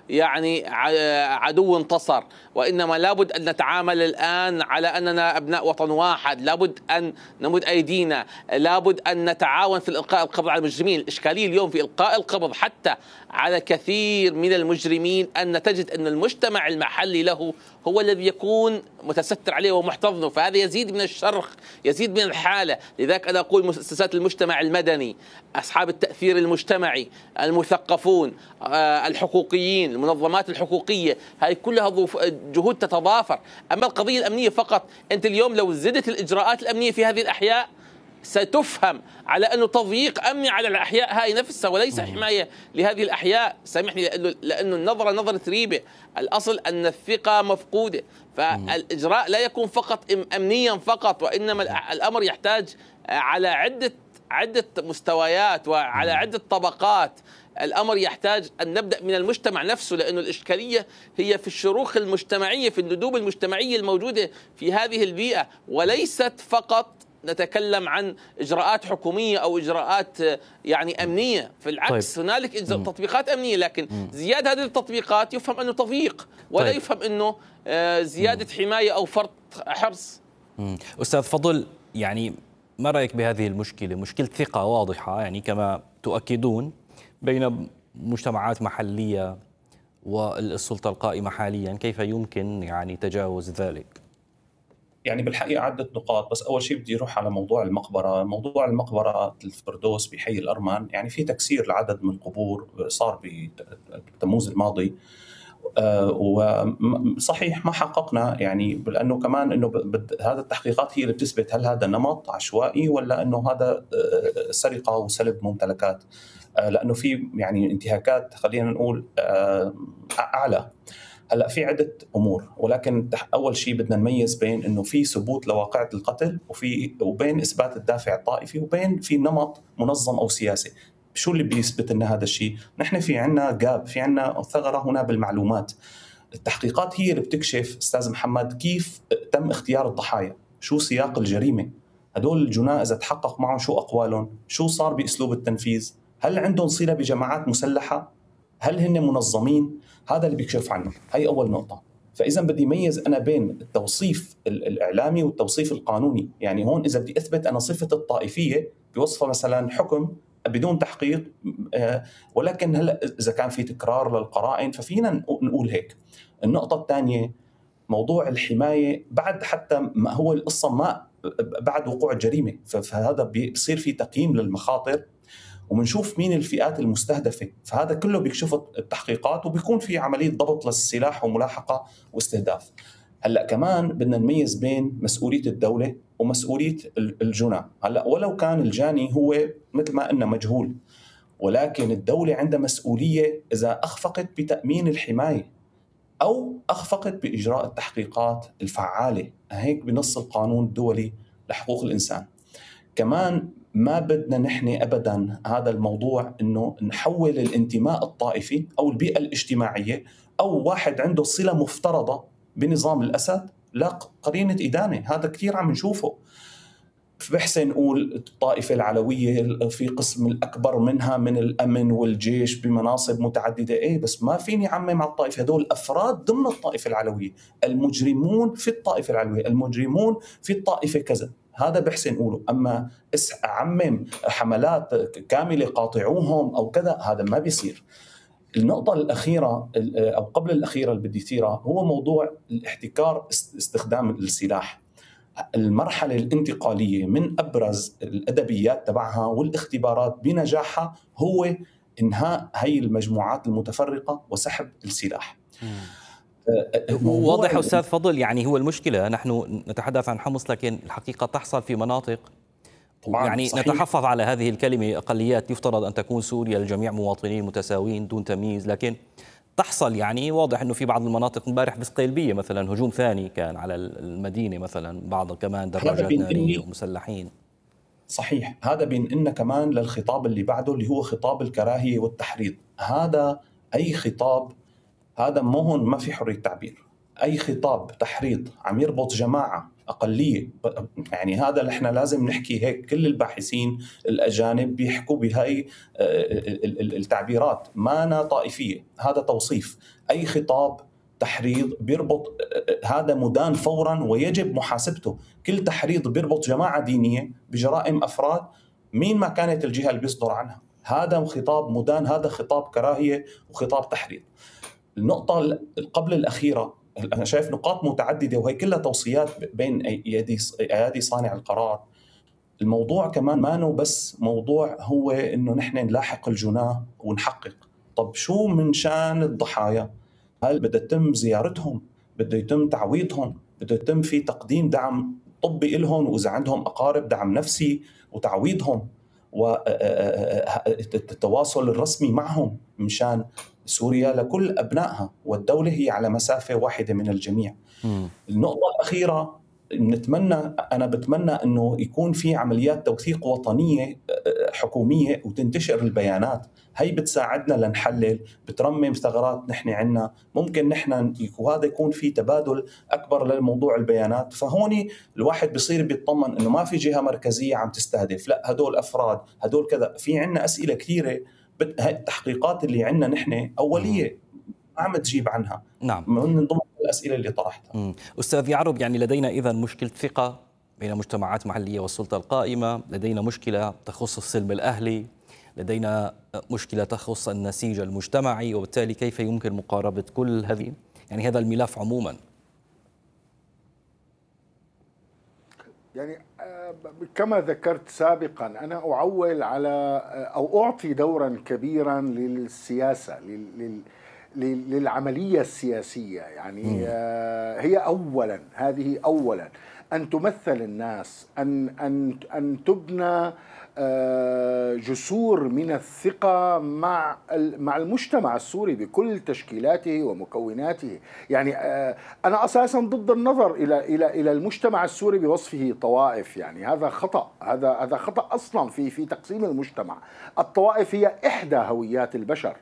يعني عدو انتصر، وإنما لابد أن نتعامل الآن على أننا أبناء وطن واحد، لابد أن نمد أيدينا، لابد أن نتعاون في إلقاء القبض على المجرمين. الإشكالية اليوم في إلقاء القبض حتى على كثير من المجرمين أن تجد أن المجتمع المحلي له هو الذي يكون متستر عليه ومحتضنه، فهذا يزيد من الشرخ، يزيد من الحالة. لذلك أنا أقول مؤسسات المجتمع المدني، أصحاب التأثير المجتمعي، المثقفون، الحقوقيين، المنظمات الحقوقية، هذه كلها جهود تتضافر. أما القضية الأمنية فقط، أنت اليوم لو زدت الإجراءات الأمنية في هذه الأحياء ستفهم على أنه تضييق أمني على الأحياء هاي نفسها وليس حماية لهذه الأحياء. سامحني، لأنه النظرة نظرة ريبة، الأصل أن الثقة مفقودة، فالإجراء لا يكون فقط أمنيا فقط، وإنما الأمر يحتاج على عدة مستويات وعلى عدة طبقات. الأمر يحتاج أن نبدأ من المجتمع نفسه، لأنه الإشكالية هي في الشروخ المجتمعية، في الندوب المجتمعية الموجودة في هذه البيئة، وليست فقط نتكلم عن إجراءات حكومية أو إجراءات يعني أمنية. في العكس طيب. هنالك تطبيقات أمنية، لكن زيادة هذه التطبيقات يفهم أنه تضييق، ولا طيب. يفهم أنه زيادة حماية أو فرط حرص. أستاذ فضل، يعني ما رأيك بهذه المشكلة؟ مشكلة ثقة واضحة يعني كما تؤكدون بين مجتمعات محلية والسلطة القائمة حاليا، كيف يمكن يعني تجاوز ذلك؟ يعني بالحقيقة عدة نقاط، بس أول شيء بدي أروح على موضوع المقبرة. موضوع المقبرة الفردوس بحي الأرمن، يعني في تكسير لعدد من القبور صار بتموز الماضي، وصحيح ما حققنا يعني، لأنه كمان أنه هذا التحقيقات هي اللي بتثبت هل هذا نمط عشوائي ولا أنه هذا سرقة وسلب ممتلكات، لأنه في يعني انتهاكات خلينا نقول أعلى. هلا في عدة أمور، ولكن أول شيء بدنا نميز بين إنه في ثبوت لواقعة القتل وبين إثبات الدافع الطائفي وبين في نمط منظم أو سياسي. شو اللي بيثبت لنا هذا الشيء؟ نحن في عنا جاب، في عنا ثغرة هنا بالمعلومات. التحقيقات هي اللي بتكشف أستاذ محمد كيف تم اختيار الضحايا، شو سياق الجريمة، هدول الجناة إذا تحقق معهم شو أقوالهم، شو صار بأسلوب التنفيذ، هل عندهم صلة بجماعات مسلحة، هل هن منظمين. هذا اللي بيكشف عنه، هي أول نقطة. فإذا بدي ميز أنا بين التوصيف الإعلامي والتوصيف القانوني، يعني هون إذا بدي أثبت أنا صفة الطائفية بوصفة مثلا حكم بدون تحقيق، ولكن هلا إذا كان في تكرار للقرائن ففينا نقول هيك. النقطة الثانية موضوع الحماية، بعد حتى ما هو القصة ما بعد وقوع الجريمة، فهذا بيصير في تقييم للمخاطر ومنشوف مين الفئات المستهدفة، فهذا كله بيكشفه التحقيقات وبيكون في عملية ضبط للسلاح وملاحقة واستهداف. هلأ كمان بدنا نميز بين مسؤولية الدولة ومسؤولية الجناة. هلأ ولو كان الجاني هو مثل ما قلنا مجهول، ولكن الدولة عندها مسؤولية إذا أخفقت بتأمين الحماية أو أخفقت بإجراء التحقيقات الفعالة، هيك بنص القانون الدولي لحقوق الإنسان. كمان ما بدنا نحن أبداً هذا الموضوع إنه نحول الانتماء الطائفي أو البيئة الاجتماعية أو واحد عنده صلة مفترضة بنظام الأسد لا قرينة إدانة. هذا كثير عم نشوفه. بحسن نقول الطائفة العلوية في قسم الأكبر منها من الأمن والجيش بمناصب متعددة، إيه بس ما فيني عمم على الطائفة، هذول أفراد ضمن الطائفة العلوية، المجرمون في الطائفة العلوية، المجرمون في الطائفة كذا، هذا بحسن نقوله. أما أعمم حملات كاملة قاطعوهم أو كذا، هذا ما بيصير. النقطة الأخيرة أو قبل الأخيرة اللي بدي أثيرها هو موضوع الاحتكار استخدام السلاح. المرحلة الانتقالية من أبرز الأدبيات تبعها والاختبارات بنجاحها هو إنهاء هاي المجموعات المتفرقة وسحب السلاح. واضح أستاذ فضل، يعني هو المشكلة نحن نتحدث عن حمص لكن الحقيقة تحصل في مناطق يعني صحيح. نتحفظ على هذه الكلمة أقليات، يفترض أن تكون سوريا الجميع مواطنين متساويين دون تمييز، لكن تحصل يعني واضح أنه في بعض المناطق، امبارح بسقيلبية مثلا هجوم ثاني كان على المدينة مثلا، بعض كمان دراجات نارية ومسلحين. صحيح، هذا بينقلنا كمان للخطاب اللي بعده اللي هو خطاب الكراهية والتحريض. هذا أي خطاب، هذا ما هون ما في حرية تعبير، اي خطاب تحريض عم يربط جماعه اقليه، يعني هذا اللي احنا لازم نحكي هيك. كل الباحثين الاجانب بيحكوا بهاي التعبيرات، ما أنا طائفيه، هذا توصيف. اي خطاب تحريض بيربط، هذا مدان فورا ويجب محاسبته. كل تحريض بيربط جماعه دينيه بجرائم افراد مين ما كانت الجهه اللي بيصدر عنها، هذا خطاب مدان، هذا خطاب كراهيه وخطاب تحريض. النقطة قبل الأخيرة، أنا شايف نقاط متعددة وهي كلها توصيات بين أيادي صانع القرار. الموضوع كمان ما إنه بس موضوع هو إنه نحن نلاحق الجناه ونحقق. طب شو من شان الضحايا؟ هل بده يتم زيارتهم؟ بده يتم تعويضهم؟ بده يتم في تقديم دعم طبي لهم، وإذا عندهم أقارب دعم نفسي وتعويضهم والتواصل الرسمي معهم مشان سوريا لكل أبنائها، والدولة هي على مسافة واحدة من الجميع. النقطة الأخيرة، أنا بتمنى أنه يكون في عمليات توثيق وطنية حكومية وتنتشر البيانات، هي بتساعدنا لنحلل، بترمم ثغرات نحن عنا، ممكن نحن وهذا يكون في تبادل أكبر للموضوع البيانات. فهوني الواحد بيصير بيطمن أنه ما في جهة مركزية عم تستهدف، لا هدول أفراد، هدول كذا. في عنا أسئلة كثيرة، التحقيقات اللي عنا نحن أولية ما عم تجيب عنها. نعم، من ضمن الأسئلة اللي طرحتها. أستاذ يعرب، يعني لدينا إذن مشكلة ثقة بين مجتمعات محلية والسلطة القائمة، لدينا مشكلة تخص السلم الأهلي، لدينا مشكلة تخص النسيج المجتمعي، وبالتالي كيف يمكن مقاربة كل هذه، يعني هذا الملف عموما؟ يعني كما ذكرت سابقا، أنا أعول على أو أعطي دورا كبيرا للسياسة، للعملية السياسية. يعني هي هذه أولا أن تمثل الناس، أن تبنى جسور من الثقة مع المجتمع السوري بكل تشكيلاته ومكوناته. يعني أنا أساسا ضد النظر إلى المجتمع السوري بوصفه طوائف، يعني هذا خطأ، هذا خطأ أصلا في تقسيم المجتمع. الطوائف هي إحدى هويات البشر،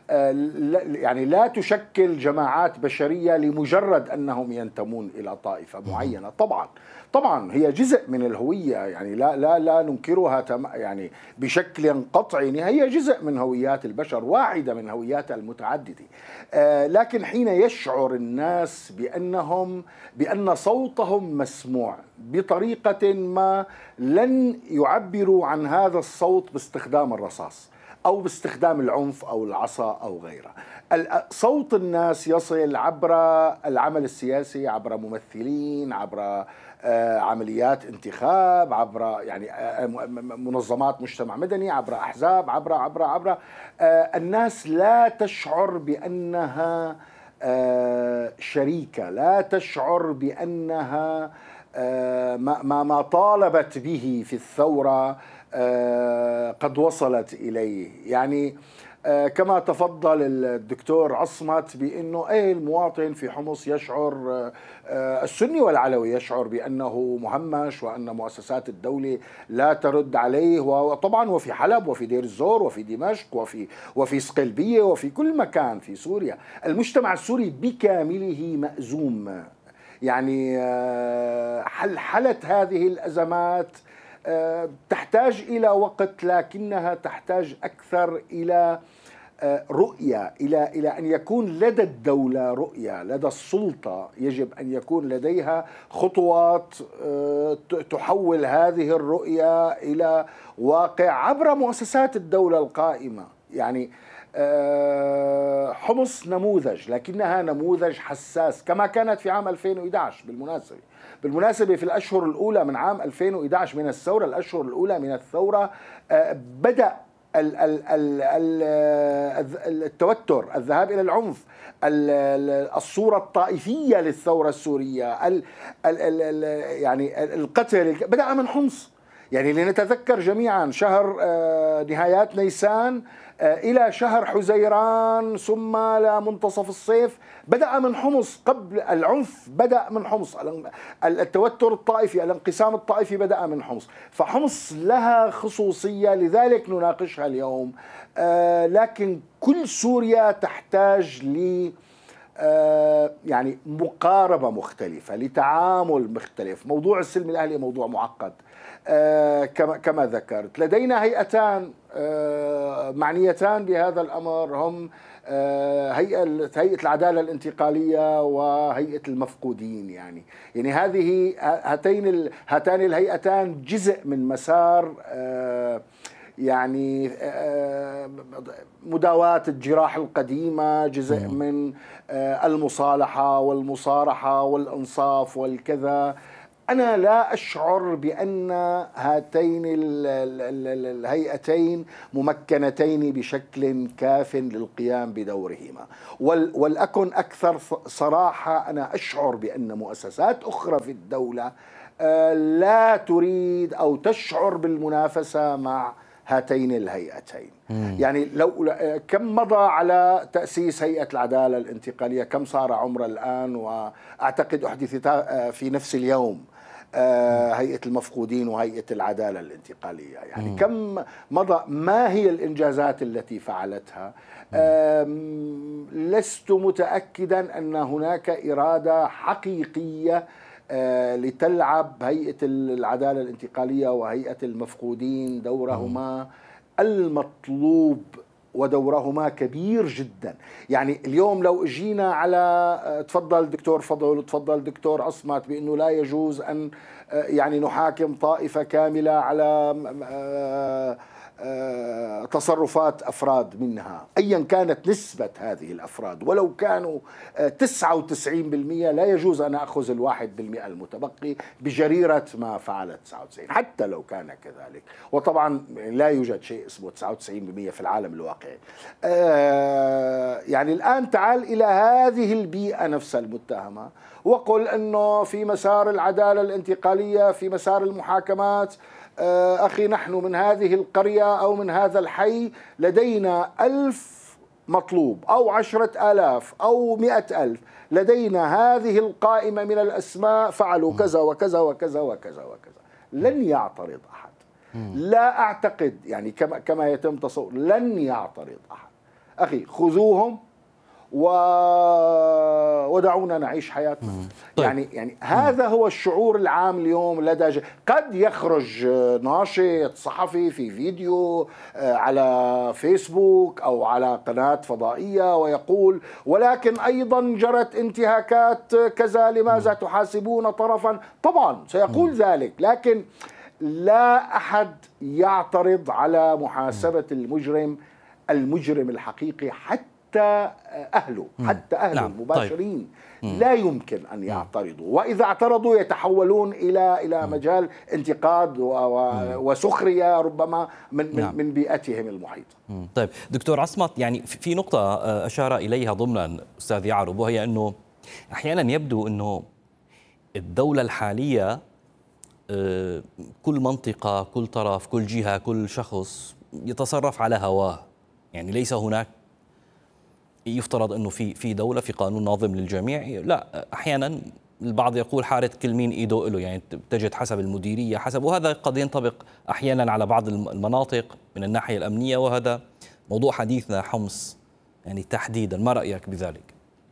يعني لا تشكل جماعات بشرية لمجرد أنهم ينتمون إلى طائفة معينة. طبعا هي جزء من الهوية، يعني لا ننكرها يعني بشكل قطعي، هي جزء من هويات البشر، واحدة من هويات المتعددة. لكن حين يشعر الناس بأن صوتهم مسموع بطريقة ما، لن يعبروا عن هذا الصوت باستخدام الرصاص أو باستخدام العنف أو العصا أو غيره. صوت الناس يصل عبر العمل السياسي، عبر ممثلين، عبر عمليات انتخاب، عبر يعني منظمات مجتمع مدني، عبر أحزاب، عبر الناس لا تشعر بأنها شريكة، لا تشعر بأنها ما طالبت به في الثورة قد وصلت إليه. يعني كما تفضل الدكتور عصمت بأنه المواطن في حمص يشعر، السني والعلوي يشعر بأنه مهمش، وأن مؤسسات الدولة لا ترد عليه، وطبعا وفي حلب وفي دير الزور وفي دمشق وفي صقلبية وفي كل مكان في سوريا. المجتمع السوري بكامله مأزوم. يعني حلحلة هذه الأزمات تحتاج إلى وقت، لكنها تحتاج أكثر إلى رؤية، إلى أن يكون لدى الدولة رؤية، لدى السلطة يجب أن يكون لديها خطوات تحول هذه الرؤية إلى واقع عبر مؤسسات الدولة القائمة. يعني حمص نموذج، لكنها نموذج حساس كما كانت في عام 2011. بالمناسبة في الأشهر الأولى من عام 2011 من الثورة، الأشهر الأولى من الثورة، بدأ التوتر، الذهاب إلى العنف، الصورة الطائفية للثورة السورية، يعني القتل بدأ من حمص. يعني لنتذكر جميعا شهر نهايات نيسان إلى شهر حزيران ثم لمنتصف الصيف بدأ من حمص. قبل العنف بدأ من حمص، التوتر الطائفي، الانقسام الطائفي بدأ من حمص. فحمص لها خصوصية، لذلك نناقشها اليوم. لكن كل سوريا تحتاج يعني مقاربة مختلفة لتعامل مختلف. موضوع السلم الأهلي موضوع معقد كما ذكرت. لدينا هيئتان معنيتان بهذا الأمر، هم هيئة العدالة الانتقالية وهيئة المفقودين. يعني هاتان الهيئتان جزء من مسار يعني مداواة الجراح القديمة، جزء من المصالحة والمصارحة والإنصاف والكذا. أنا لا أشعر بأن هاتين الهيئتين ممكنتين بشكل كاف للقيام بدورهما. ولأكن أكثر صراحة، أنا أشعر بأن مؤسسات أخرى في الدولة لا تريد أو تشعر بالمنافسة مع هاتين الهيئتين. يعني لو كم مضى على تأسيس هيئة العدالة الانتقالية، كم صار عمر الآن؟ وأعتقد أحدثتا في نفس اليوم هيئة المفقودين وهيئة العدالة الانتقالية. يعني كم مضى؟ ما هي الإنجازات التي فعلتها؟ لست متأكدا أن هناك إرادة حقيقية لتلعب هيئة العدالة الانتقالية وهيئة المفقودين دورهما المطلوب، ودورهما كبير جدا. يعني اليوم لو اجينا على تفضل دكتور فضل وتفضل دكتور عصمت بأنه لا يجوز أن يعني نحاكم طائفة كاملة على تصرفات أفراد منها أيا كانت نسبة هذه الأفراد، ولو كانوا 99%، لا يجوز أن أخذ 1% المتبقي بجريرة ما فعلت 99 حتى لو كان كذلك. وطبعا لا يوجد شيء اسمه 99% في العالم الواقعي. يعني الآن تعال إلى هذه البيئة نفسها المتهمة وقل أنه في مسار العدالة الانتقالية، في مسار المحاكمات، أخي نحن من هذه القرية أو من هذا الحي لدينا 1000 مطلوب أو 10,000 أو 100,000، لدينا هذه القائمة من الأسماء فعلوا كذا وكذا وكذا وكذا وكذا. لن يعترض أحد، لا أعتقد، يعني كما يتم تصور لن يعترض أحد. أخي خذوهم ودعونا نعيش حياتنا. طيب. يعني هذا هو الشعور العام اليوم لدى قد يخرج ناشط صحفي في فيديو على فيسبوك أو على قناة فضائية ويقول ولكن أيضا جرت انتهاكات كذا، لماذا تحاسبون طرفا؟ طبعا سيقول ذلك، لكن لا أحد يعترض على محاسبة المجرم الحقيقي، حتى أهله نعم. المباشرين طيب. لا يمكن أن يعترضوا، وإذا اعترضوا يتحولون إلى مجال انتقاد وسخرية ربما من بيئتهم المحيطة. طيب دكتور عصمت، يعني في نقطة أشار إليها ضمنا أستاذ يعرب، وهي أنه أحيانا يبدو أنه الدولة الحالية كل منطقة، كل طرف، كل جهة، كل شخص يتصرف على هواه. يعني ليس هناك، يفترض أنه في دولة، في قانون ناظم للجميع. لا، أحيانا البعض يقول حارة كل مين إيده له، يعني تجد حسب المديرية حسب، وهذا قد ينطبق أحيانا على بعض المناطق من الناحية الأمنية، وهذا موضوع حديثنا حمص يعني تحديدا. ما رأيك بذلك؟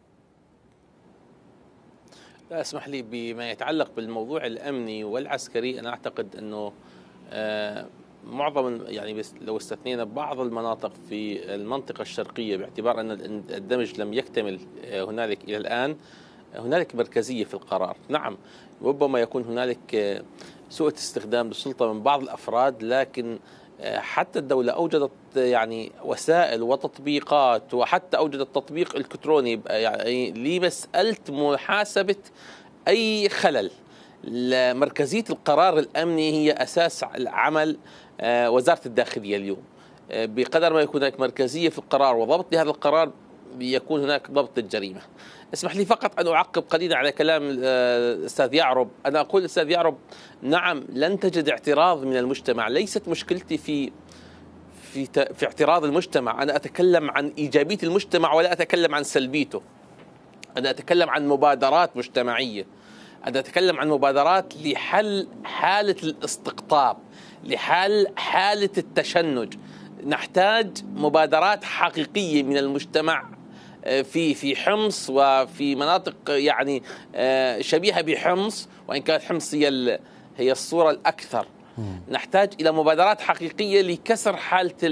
لا، اسمح لي، بما يتعلق بالموضوع الأمني والعسكري أنا أعتقد أنه معظم، يعني لو استثنينا بعض المناطق في المنطقة الشرقية باعتبار أن الدمج لم يكتمل هنالك إلى الآن، هنالك مركزية في القرار. نعم، ربما يكون هنالك سوء استخدام للسلطة من بعض الأفراد، لكن حتى الدولة أوجدت يعني وسائل وتطبيقات، وحتى أوجدت تطبيق إلكتروني يعني لمسألة محاسبة أي خلل. مركزية القرار الأمني هي أساس عمل وزارة الداخلية اليوم. بقدر ما يكون هناك مركزية في القرار وضبط لهذا القرار، يكون هناك ضبط الجريمة. اسمح لي فقط أن أعقب قليلا على كلام الأستاذ يعرب. أنا أقول الأستاذ يعرب، نعم لن تجد اعتراض من المجتمع. ليست مشكلتي في اعتراض المجتمع، أنا أتكلم عن إيجابية المجتمع ولا أتكلم عن سلبيته. أنا أتكلم عن مبادرات مجتمعية، أنا أتكلم عن مبادرات لحل حالة الاستقطاب، لحل حالة التشنج. نحتاج مبادرات حقيقية من المجتمع في حمص وفي مناطق يعني شبيهة بحمص، وإن كانت حمص هي الصورة الأكثر. نحتاج إلى مبادرات حقيقية لكسر حالة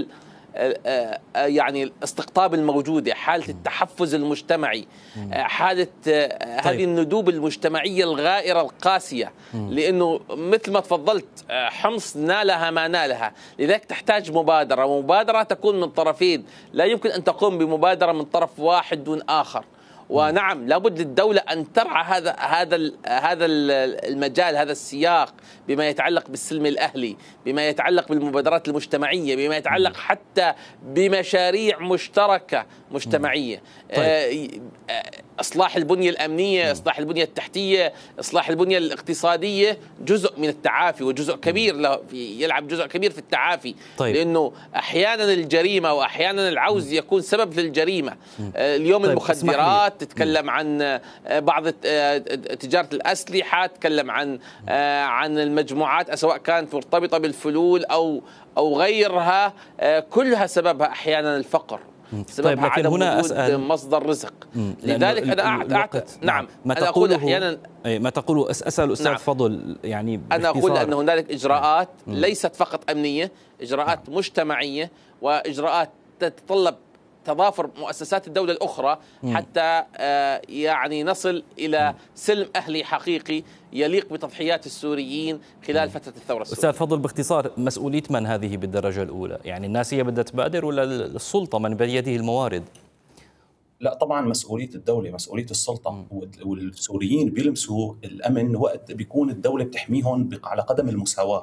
يعني الاستقطاب الموجودة، حالة التحفز المجتمعي، حالة هذه الندوب المجتمعية الغائرة القاسية، لأنه مثل ما تفضلت حمص نالها ما نالها. لذلك تحتاج مبادرة تكون من طرفين، لا يمكن أن تقوم بمبادرة من طرف واحد دون آخر. ونعم لابد للدولة أن ترعى هذا المجال، هذا السياق، بما يتعلق بالسلم الأهلي، بما يتعلق بالمبادرات المجتمعية، بما يتعلق حتى بمشاريع مشتركة مجتمعية. طيب. إصلاح البنية الأمنية، إصلاح البنية التحتية، إصلاح البنية الاقتصادية جزء من التعافي، وجزء كبير يلعب جزء كبير في التعافي. طيب. لأنه أحيانا الجريمة وأحيانا العوز يكون سبب في الجريمة. اليوم طيب. المخدرات، تتكلم عن بعض تجارة الأسلحة، تتكلم عن المجموعات سواء كانت مرتبطة بالفلول أو غيرها، كلها سببها أحيانا الفقر، سببها طيب. عدم وجود مصدر رزق. لذلك أنا نعم أنا أقول أحيانا ما تقوله أسأل أستاذ نعم. فضل يعني أنا أقول أن هنالك إجراءات ليست فقط أمنية، إجراءات مجتمعية، وإجراءات تتطلب تضافر مؤسسات الدولة الأخرى حتى يعني نصل إلى سلم أهلي حقيقي يليق بتضحيات السوريين خلال فترة الثورة السورية. أستاذ فضل باختصار، مسؤولية من هذه بالدرجة الأولى؟ يعني الناس هي بدها تبادر ولا السلطة من بيده الموارد؟ لا طبعا مسؤولية الدولة، مسؤولية السلطة. والسوريين بيلمسوا الأمن وقت بيكون الدولة بتحميهم على قدم المساواة.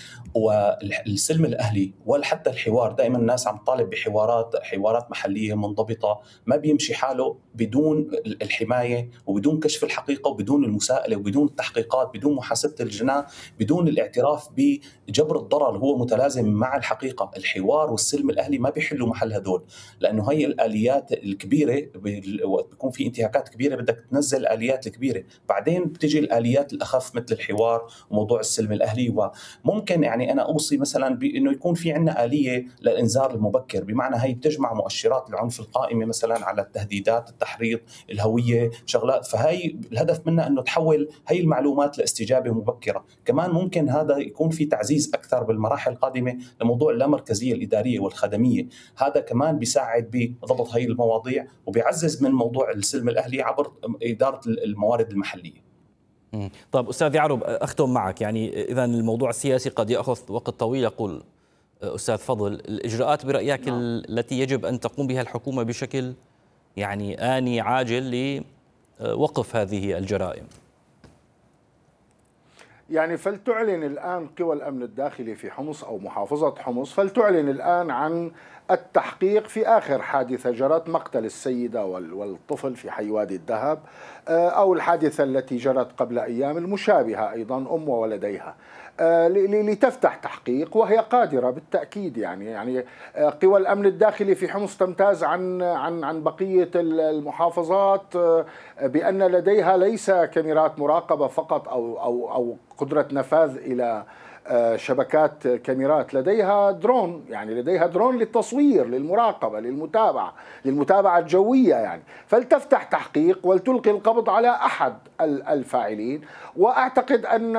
والسلم الأهلي ولا حتى الحوار، دائما الناس عم تطالب بحوارات محلية منضبطة، ما بيمشي حاله بدون الحماية وبدون كشف الحقيقة وبدون المساءلة وبدون التحقيقات، بدون محاسبة الجناة، بدون الاعتراف بجبر الضرر هو متلازم مع الحقيقة. الحوار والسلم الأهلي ما بيحلوا محل هدول، لأنه هي الآليات الكبيرة وقت بيكون في انتهاكات كبيرة بدك تنزل الآليات الكبيرة، بعدين بتجي الآليات الأخف مثل الحوار وموضوع السلم الأهلي. وممكن يعني أنا أوصي مثلا بأنه يكون في عندنا آلية للإنذار المبكر، بمعنى هي بتجمع مؤشرات العنف القائمة مثلا على التهديدات، التحريض، الهوية، شغلات. فهي الهدف منها أنه تحول هي المعلومات لاستجابة مبكرة. كمان ممكن هذا يكون في تعزيز أكثر بالمراحل القادمة لموضوع اللامركزية الإدارية والخدمية، هذا كمان بيساعد بضبط هي المواضيع وبيعزز من موضوع السلم الأهلي عبر إدارة الموارد المحلية. طيب أستاذ يعرب أختم معك، يعني إذا الموضوع السياسي قد يأخذ وقت طويل، يقول أستاذ فضل، الإجراءات برأيك التي يجب أن تقوم بها الحكومة بشكل يعني آني عاجل لوقف هذه الجرائم؟ يعني فلتعلن الآن قوى الأمن الداخلي في حمص أو محافظة حمص، فلتعلن الآن عن التحقيق في آخر حادثة جرت، مقتل السيدة والطفل في حي وادي الذهب، أو الحادثة التي جرت قبل أيام المشابهة أيضا، أم وولديها، لتفتح تحقيق، وهي قادرة بالتأكيد. يعني قوى الأمن الداخلي في حمص تمتاز عن بقية المحافظات بأن لديها ليس كاميرات مراقبة فقط أو قدرة نفاذ إلى شبكات كاميرات، لديها درون، يعني لديها درون للتصوير، للمراقبة، للمتابعة الجوية يعني. فلتفتح تحقيق ولتلقي القبض على أحد الفاعلين، وأعتقد أن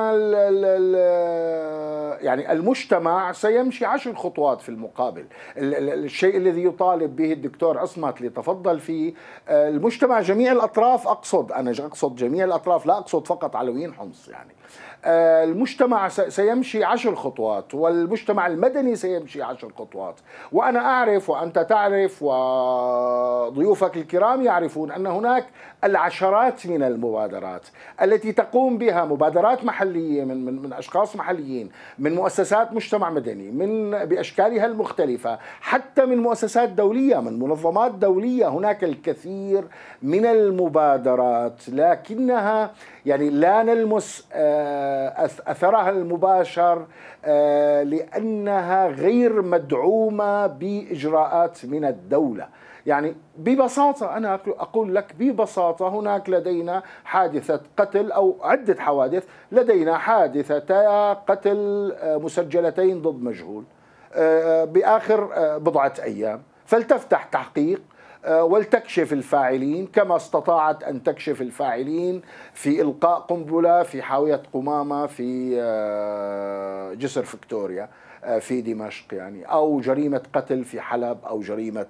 يعني المجتمع سيمشي 10 خطوات في المقابل. الشيء الذي يطالب به الدكتور عصمت اللي تفضل فيه، المجتمع جميع الأطراف، أنا أقصد جميع الأطراف، لا أقصد فقط علويين حمص، يعني المجتمع سيمشي 10 خطوات، والمجتمع المدني سيمشي 10 خطوات. وأنا أعرف وأنت تعرف وضيوفك الكرام يعرفون أن هناك العشرات من المبادرات التي تقوم بها مبادرات محلية من أشخاص محليين، من مؤسسات مجتمع مدني بأشكالها المختلفة، حتى من مؤسسات دولية، من منظمات دولية. هناك الكثير من المبادرات، لكنها يعني لا نلمس أثرها المباشر لأنها غير مدعومة بإجراءات من الدولة. يعني ببساطة أنا أقول لك ببساطة، هناك لدينا حادثة قتل أو عدة حوادث، لدينا حادثتا قتل مسجلتين ضد مجهول بآخر بضعة أيام، فلتفتح تحقيق ولتكشف الفاعلين كما استطاعت أن تكشف الفاعلين في إلقاء قنبلة في حاوية قمامة في جسر فيكتوريا في دمشق، يعني أو جريمة قتل في حلب، أو جريمة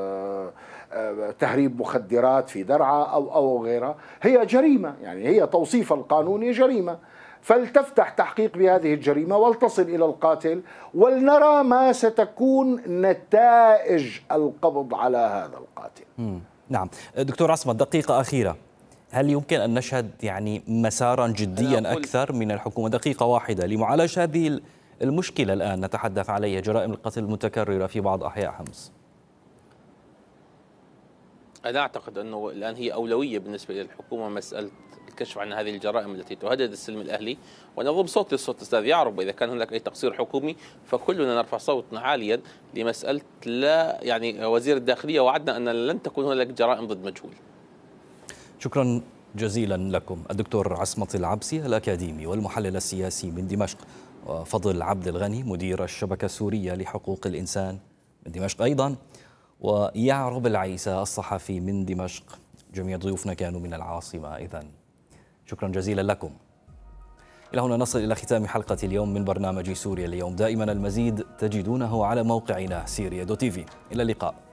تهريب مخدرات في درعا أو غيرها. هي جريمة، يعني هي توصيف القانوني جريمة، فلتفتح تحقيق بهذه الجريمة ولتصل إلى القاتل، ولنرى ما ستكون نتائج القبض على هذا القاتل. نعم دكتور عصمت، دقيقة أخيرة، هل يمكن أن نشهد يعني مسارا جديا أكثر من الحكومة، دقيقة واحدة، لمعالجة هذه المشكلة الآن نتحدث عليها، جرائم القتل المتكررة في بعض أحياء حمص؟ أنا أعتقد أنه الآن هي أولوية بالنسبة للحكومة مسألة الكشف عن هذه الجرائم التي تهدد السلم الأهلي، ونضم صوت للصوت أستاذ يعرب. إذا كان هناك أي تقصير حكومي فكلنا نرفع صوتنا عاليا لمسألة، لا يعني وزير الداخلية وعدنا أن لن تكون هناك جرائم ضد مجهول. شكرا جزيلا لكم الدكتور عصمت العبسي الأكاديمي والمحلل السياسي من دمشق، وفضل عبد الغني مدير الشبكة السورية لحقوق الإنسان من دمشق أيضا، ويعرب العيسى الصحفي من دمشق. جميع ضيوفنا كانوا من العاصمة. إذن شكرا جزيلا لكم. إلى هنا نصل إلى ختام حلقة اليوم من برنامج سوريا اليوم. دائما المزيد تجدونه على موقعنا سيريا.tv. إلى اللقاء.